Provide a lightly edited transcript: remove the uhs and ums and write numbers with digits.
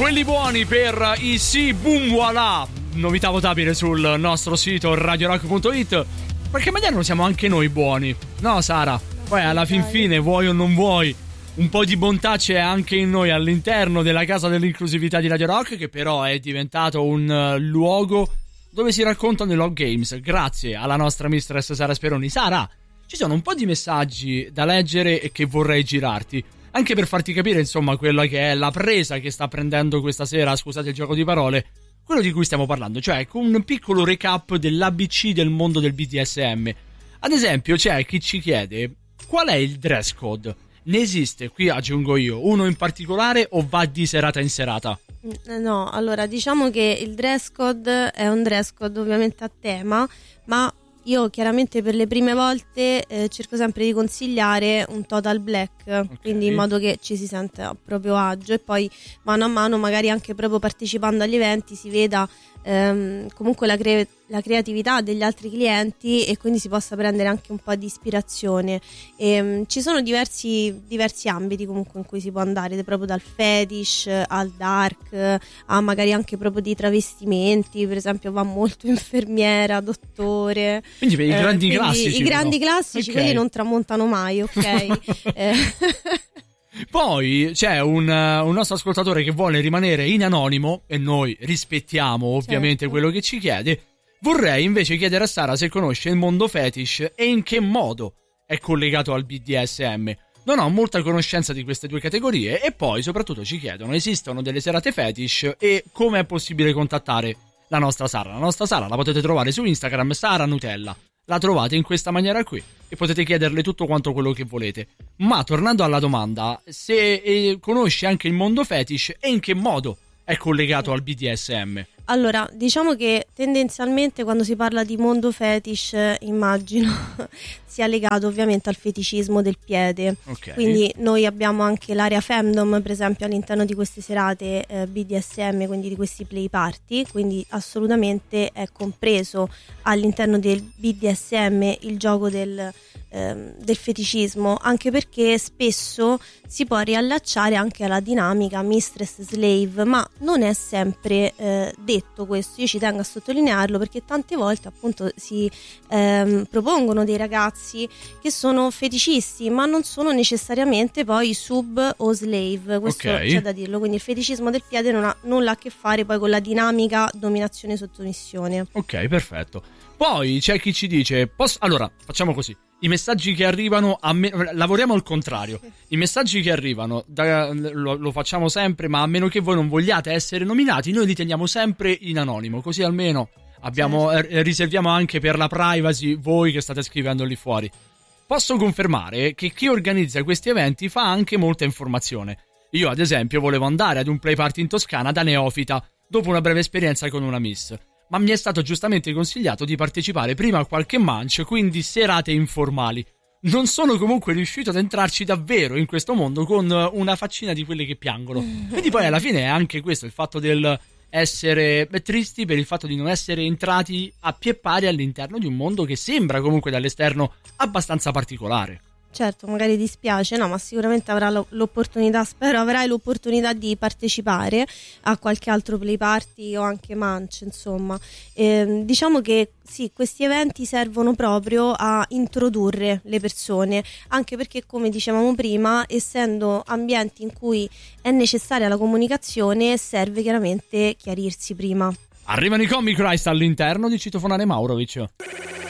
Quelli buoni per i sì, boom, voilà. Novità votabile sul nostro sito radiorock.it. Perché magari non siamo anche noi buoni, no Sara? Poi alla fin fine, vuoi o non vuoi, un po' di bontà c'è anche in noi all'interno della casa dell'inclusività di Radio Rock, che però è diventato un luogo dove si raccontano i log games, grazie alla nostra mistress Sara Speroni. Sara, ci sono un po' di messaggi da leggere e che vorrei girarti, anche per farti capire insomma quella che è la presa che sta prendendo questa sera, scusate il gioco di parole, quello di cui stiamo parlando, cioè con un piccolo recap dell'ABC del mondo del BDSM. Ad esempio c'è chi ci chiede qual è il dress code. Ne esiste, qui aggiungo io, uno in particolare o va di serata in serata? No, allora diciamo che il dress code è un dress code ovviamente a tema, ma io chiaramente per le prime volte cerco sempre di consigliare un total black, okay, quindi in modo che ci si senta a proprio agio, e poi mano a mano magari anche proprio partecipando agli eventi si veda comunque la creatività degli altri clienti e quindi si possa prendere anche un po' di ispirazione. Ci sono diversi ambiti comunque in cui si può andare, proprio dal fetish al dark a magari anche proprio di travestimenti, per esempio va molto infermiera, dottore, quindi per i grandi classici, i grandi classici, okay, quelli non tramontano mai, ok. Poi c'è un nostro ascoltatore che vuole rimanere in anonimo e noi rispettiamo ovviamente, certo, quello che ci chiede. Vorrei invece chiedere a Sara se conosce il mondo fetish e in che modo è collegato al BDSM. Non ho molta conoscenza di queste due categorie e poi soprattutto ci chiedono: esistono delle serate fetish e come è possibile contattare la nostra Sara? La nostra Sara la potete trovare su Instagram, Sara Nutella. La trovate in questa maniera qui e potete chiederle tutto quanto quello che volete. Ma tornando alla domanda, se conosci anche il mondo fetish e in che modo è collegato al BDSM? Allora, diciamo che tendenzialmente quando si parla di mondo fetish immagino sia legato ovviamente al feticismo del piede, okay, quindi noi abbiamo anche l'area femdom per esempio all'interno di queste serate BDSM, quindi di questi play party, quindi assolutamente è compreso all'interno del BDSM il gioco del feticismo, anche perché spesso si può riallacciare anche alla dinamica mistress slave, ma non è sempre detto questo. Io ci tengo a sottolinearlo perché tante volte appunto si propongono dei ragazzi che sono feticisti ma non sono necessariamente poi sub o slave, questo okay, c'è da dirlo, quindi il feticismo del piede non ha nulla a che fare poi con la dinamica dominazione sottomissione. Ok, perfetto. Poi c'è chi ci dice allora facciamo così, i messaggi che arrivano lavoriamo al contrario. I messaggi che arrivano lo facciamo sempre, ma a meno che voi non vogliate essere nominati, noi li teniamo sempre in anonimo, così almeno riserviamo anche per la privacy voi che state scrivendo lì fuori. Posso confermare che chi organizza questi eventi fa anche molta informazione. Io ad esempio volevo andare ad un play party in Toscana da neofita dopo una breve esperienza con una miss, ma mi è stato giustamente consigliato di partecipare prima a qualche munch, quindi serate informali. Non sono comunque riuscito ad entrarci davvero in questo mondo con una faccina di quelle che piangono. Quindi poi alla fine è anche questo, il fatto del essere tristi per il fatto di non essere entrati a pie pari all'interno di un mondo che sembra comunque dall'esterno abbastanza particolare. Certo, magari dispiace, no, ma sicuramente avrà l'opportunità, spero avrai l'opportunità di partecipare a qualche altro play party o anche munch, insomma. Diciamo che sì, questi eventi servono proprio a introdurre le persone, anche perché come dicevamo prima, essendo ambienti in cui è necessaria la comunicazione, serve chiaramente chiarirsi prima. Arrivano i Comic Christ all'interno di Citofonare Maurovic.